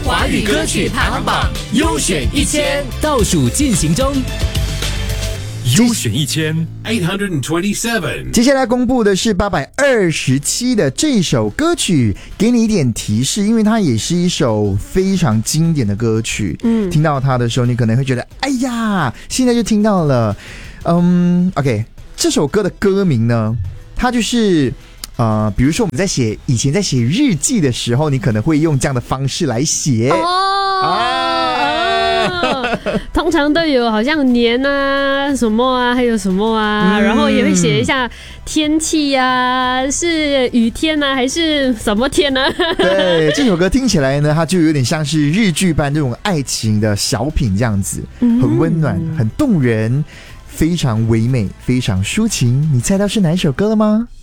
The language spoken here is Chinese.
华语歌曲排行榜优选1000倒数进行中。 优选 827。 接下来公布的是827的这首歌曲，给你一点提示，因为它也是一首非常经典的歌曲。听到它的时候，你可能会觉得，哎呀，现在就听到了。OK， 这首歌的歌名呢，它就是比如说我们以前在写日记的时候，你可能会用这样的方式来写。 通常都有好像年啊什么啊还有什么啊，然后也会写一下天气啊，是雨天啊还是什么天啊。 对，这首歌听起来呢，它就有点像是日剧般这种爱情的小品这样子，很温暖很动人，非常唯美，非常抒情。你猜到是哪一首歌了吗？